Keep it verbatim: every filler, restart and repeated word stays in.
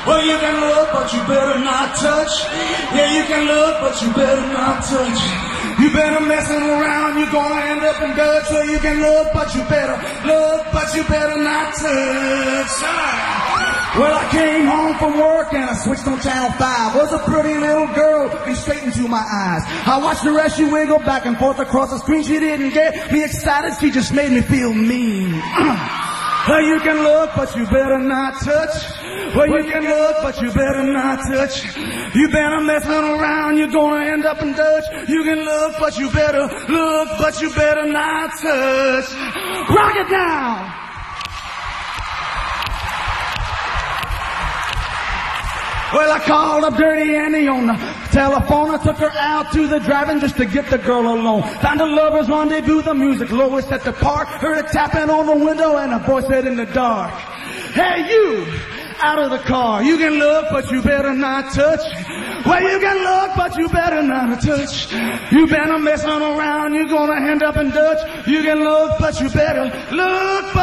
Well, you can look, but you better not touch. Yeah, you can look, but you better not touch. You better messing around, you're gonna end up in dirt. So you can look, but you better look, but you better not touch. Well, I came home from work and I switched on channel five. Was a pretty little girl looking straight into my eyes. I watched her as she wiggled back and forth across the screen. She didn't get me excited, she just made me feel mean. Well, you can look, but you better not touch. Well, you can look, but you better not touch. You better messing around, you're gonna end up in Dutch. You can look, but you better look, but you better not touch. Rock it now! Well, I called up Dirty Andy on the telephone. I took her out to the drive-in just to get the girl alone. Found a lover's rendezvous, the music lowest at the park. Heard a tapping on the window and a voice said in the dark, "Hey, you, out of the car. You can look, but you better not touch. Well, you can look, but you better not touch. You better messing around, you're gonna end up in Dutch. You can look, but you better look, but